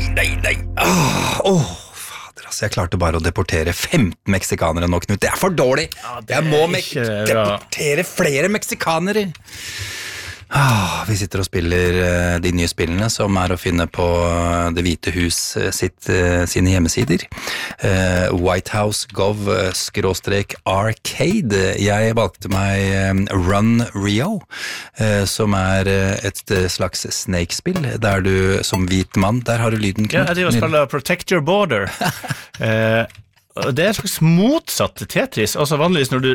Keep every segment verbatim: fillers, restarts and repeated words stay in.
nei, nei. Åh, åh, fader, altså, jeg klarte bare å deportere femten meksikanere nå, Knut. Det er for dårlig. Ja, det jeg må er me- ikke bra. deportere flere meksikanere. Ah, vi sitter og spiller uh, de nye spillene som er å finne på uh, Det hvite hus uh, sitt, uh, sine hjemmesider. Uh, White House Gov uh, skråstrek Arcade. Jeg valgte meg um, Run Rio, uh, som er uh, et uh, slags Snake-spill, der du som hvit mann, der har du lyden, Knut. Ja, det er å spille Protect Your Border. uh, det er en slags motsatt til Tetris. Altså vanligvis når du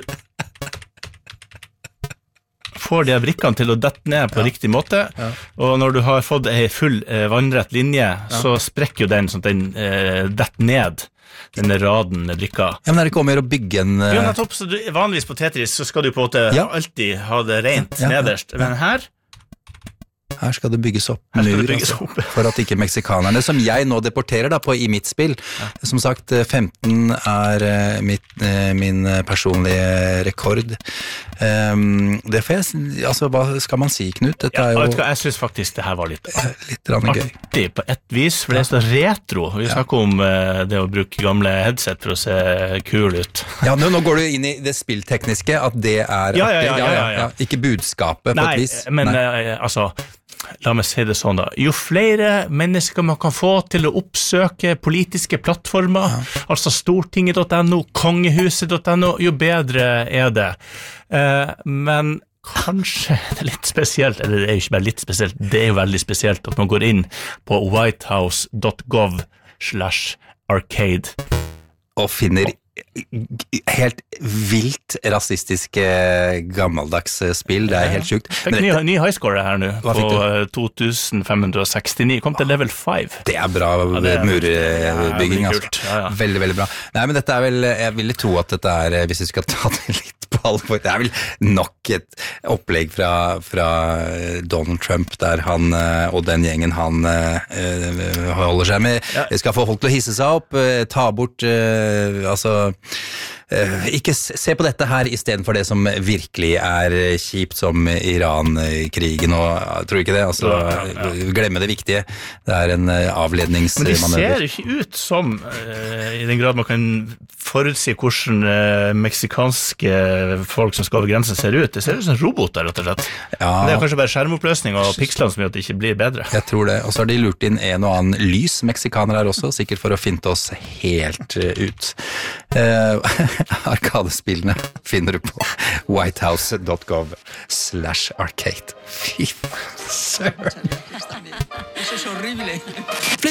får de brikkene til å dette ned på ja. riktig måte, ja. og når du har fått en full eh, vannrett linje, ja. så sprekker jo den sånn at den eh, detter ned, denne raden med brikker. Ja, men er det ikke om å gjøre å bygge en... Uh... Jo, nettopp, så du, vanligvis på Tetris så skal du på en måte ja. alltid ha det rent ja. nederst, men her... Her skal det bygges opp mur, mur, bygges altså, opp. for at ikke meksikanerne, som jeg nå deporterer da på i mitt spill, ja. som sagt, femten er mitt, min personlige rekord. Um, det får jeg, altså, hva skal man si, Knut? Dette ja, er jo... Jeg synes faktisk det her var litt, litt gøy. Artig på et vis, for det er så retro. Vi snakker ja. om uh, det å bruke gamle headset for å se kul ut. Ja, nå, nå går du inn i det spilltekniske, at det er ja, ja, ja, ja, ja, ja. ikke budskapet på Nei, et vis. Men, Nei, men uh, altså... La meg si det sånn da, jo flere mennesker man kan få til å oppsøke politiske plattformer, ja. altså stortinget punktum no, kongehuset punktum no, jo bedre er det. Eh, men kanskje det er litt spesielt, eller det er jo ikke bare litt spesielt, det er jo veldig spesielt at man går inn på whitehouse punktum gov slash arcade og finner helt vilt rasistiske gammeldags spill, det er helt sykt. Fikk ny, ny highscore her nå på to tusen fem hundre sekstini, kom til level fem. Det er bra ja, murbygging, altså. Ja, ja. Veldig, veldig bra. Nei, men dette er vel, jeg ville tro at dette er, hvis vi skal ta det litt på alvor, det er vel nok et opplegg fra, fra Donald Trump, der han og den gjengen han uh, holder seg med, ja. skal få folk til å hisse seg opp, ta bort, uh, altså Uh, ikke se på dette her i stedet for det som virkelig er kjipt, som Iran-krigen, og tror du ikke det? Altså, ja, ja, ja. glemme det viktige. Det er en uh, avledningsmanøver. Men det ser ikke ut som, uh, i den grad man kan forutsi hvordan uh, meksikanske folk som skal over grensen ser ut. Det ser ut som roboter, rett og slett. Ja. Det er kanskje bare skjermoppløsning og pikslene som gjør at det ikke blir bedre. Jeg tror det. Og så har de lurt inn en og annen lys meksikanere her også, sikkert for å finte oss helt uh, ut. Uh, Arkadespillene finner du på whitehouse punktum gov slash arcade. Fy søren.